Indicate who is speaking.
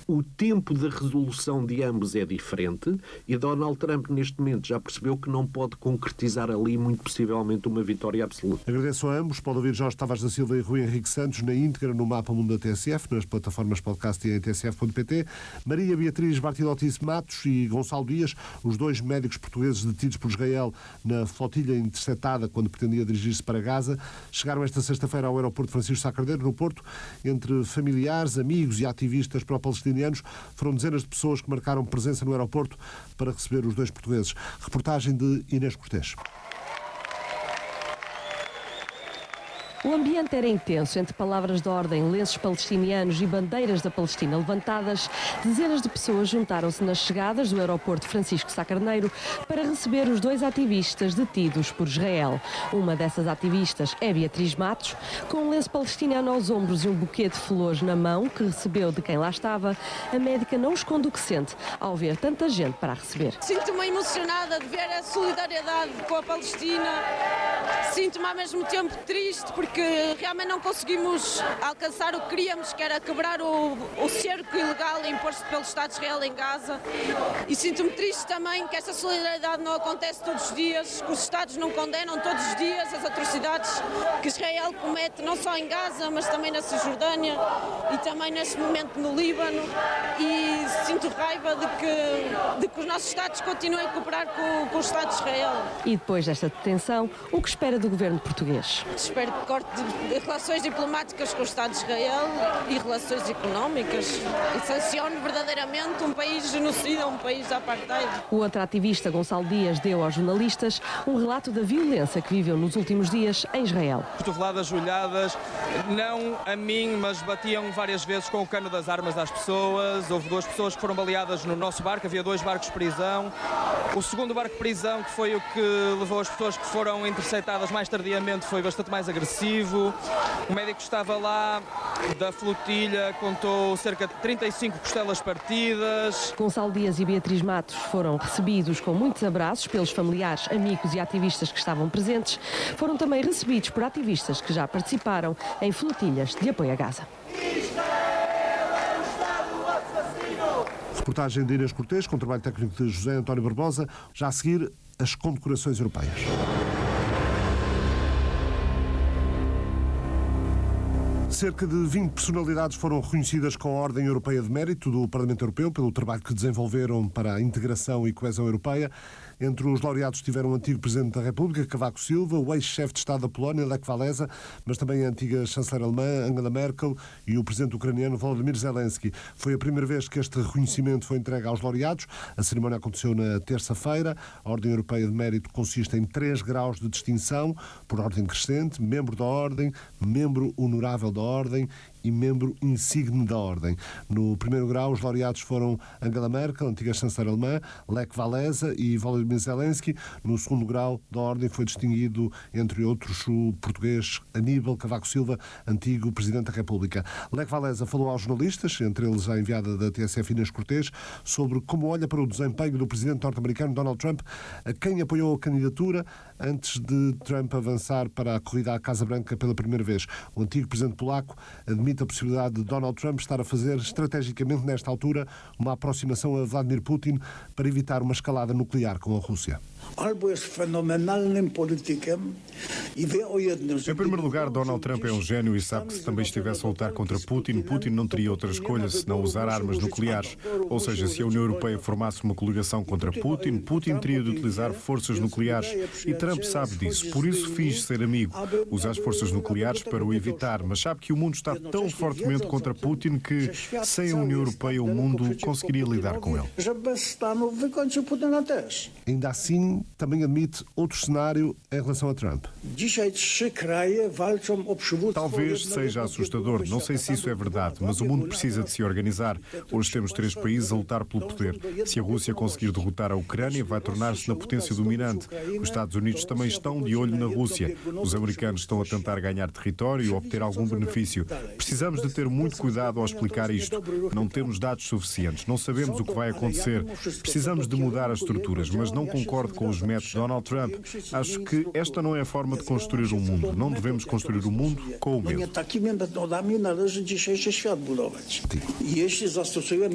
Speaker 1: O tempo de resolução de ambos é diferente e Donald Trump, neste momento, já percebeu que não pode concretizar ali, muito possivelmente, uma vitória absoluta.
Speaker 2: Agradeço a ambos. Pode ouvir Jorge Tavares da Silva e Rui Henrique Santos na íntegra no Mapa Mundo da TSF, nas plataformas podcast e em tsf.pt. Maria Beatriz Bartilotti Matos e Gonçalo Dias, os dois médicos portugueses detidos por Israel na flotilha interceptada quando pretendia dirigir-se para Gaza, chegaram esta sexta-feira ao aeroporto Francisco Sá Carneiro, no Porto, entre familiares, amigos e ativistas pró-palestinianos. Foram dezenas de pessoas que marcaram presença no aeroporto para receber os dois portugueses. Reportagem de Inês Cortês.
Speaker 3: O ambiente era intenso, entre palavras de ordem, lenços palestinianos e bandeiras da Palestina levantadas. Dezenas de pessoas juntaram-se nas chegadas do aeroporto Francisco Sá Carneiro para receber os dois ativistas detidos por Israel. Uma dessas ativistas é Beatriz Matos, com um lenço palestiniano aos ombros e um buquê de flores na mão que recebeu de quem lá estava. A médica não esconde o que sente ao ver tanta gente para a receber.
Speaker 4: Sinto-me emocionada de ver a solidariedade com a Palestina. Sinto-me ao mesmo tempo triste porque realmente não conseguimos alcançar o que queríamos, que era quebrar o cerco ilegal imposto pelo Estado de Israel em Gaza. E sinto-me triste também que esta solidariedade não acontece todos os dias, que os Estados não condenam todos os dias as atrocidades que Israel comete, não só em Gaza, mas também na Cisjordânia e também neste momento no Líbano. E sinto raiva de que os nossos Estados continuem a cooperar com o Estado de Israel.
Speaker 3: E depois desta detenção, o que espera do governo português?
Speaker 4: Espero que corte de relações diplomáticas com o Estado de Israel e relações económicas e sancione verdadeiramente um país genocida, um país de apartheid.
Speaker 3: O outro ativista, Gonçalo Dias, deu aos jornalistas um relato da violência que viveu nos últimos dias em Israel.
Speaker 5: Cotoveladas, joelhadas, não a mim, mas batiam várias vezes com o cano das armas às pessoas. Houve 2 pessoas que foram baleadas no nosso barco, havia 2 barcos de prisão. O segundo barco de prisão, que foi o que levou as pessoas que foram interceptadas mais tardiamente, foi bastante mais agressivo. O médico que estava lá da flotilha contou cerca de 35 costelas partidas.
Speaker 3: Gonçalo Dias e Beatriz Matos foram recebidos com muitos abraços pelos familiares, amigos e ativistas que estavam presentes. Foram também recebidos por ativistas que já participaram em flotilhas de apoio a Gaza.
Speaker 2: Reportagem de Inês Cortês, com o trabalho técnico de José António Barbosa. Já a seguir, as condecorações europeias. Cerca de 20 personalidades foram reconhecidas com a Ordem Europeia de Mérito do Parlamento Europeu pelo trabalho que desenvolveram para a integração e coesão europeia. Entre os laureados estiveram o antigo Presidente da República, Cavaco Silva, o ex-chefe de Estado da Polónia, Lech Walesa, mas também a antiga chanceler alemã, Angela Merkel, e o Presidente ucraniano, Volodymyr Zelensky. Foi a primeira vez que este reconhecimento foi entregue aos laureados. A cerimónia aconteceu na terça-feira. A Ordem Europeia de Mérito consiste em 3 graus de distinção, por ordem crescente: membro da Ordem, membro honorável da Ordem e membro insigne da Ordem. No primeiro grau, os laureados foram Angela Merkel, antiga chanceler alemã, Lech Walesa e Volodymyr Zelensky. No segundo grau da Ordem foi distinguido, entre outros, o português Aníbal Cavaco Silva, antigo Presidente da República. Lech Walesa falou aos jornalistas, entre eles a enviada da TSF Inês Cortês, sobre como olha para o desempenho do Presidente norte-americano Donald Trump, a quem apoiou a candidatura antes de Trump avançar para a corrida à Casa Branca pela primeira vez. O antigo Presidente polaco admite a possibilidade de Donald Trump estar a fazer estrategicamente, nesta altura, uma aproximação a Vladimir Putin para evitar uma escalada nuclear com a Rússia.
Speaker 6: Em primeiro lugar, Donald Trump é um gênio e sabe que se também estivesse a lutar contra Putin, Putin não teria outra escolha senão usar armas nucleares. Ou seja, se a União Europeia formasse uma coligação contra Putin, Putin teria de utilizar forças nucleares e Trump sabe disso. Por isso finge ser amigo. Usa as forças nucleares para o evitar, mas sabe que o mundo está tão fortemente contra Putin que, sem a União Europeia, o mundo conseguiria lidar com ele.
Speaker 2: Ainda assim, também admite outro cenário em relação a Trump.
Speaker 6: Talvez seja assustador, não sei se isso é verdade, mas o mundo precisa de se organizar. Hoje temos 3 países a lutar pelo poder. Se a Rússia conseguir derrotar a Ucrânia, vai tornar-se na potência dominante. Os Estados Unidos também estão de olho na Rússia. Os americanos estão a tentar ganhar território e obter algum benefício. Precisamos de ter muito cuidado ao explicar isto. Não temos dados suficientes, não sabemos o que vai acontecer. Precisamos de mudar as estruturas, mas não concordo com os métodos de Donald Trump. Acho que esta não é a forma de construir o mundo. Não devemos construir o mundo com o medo.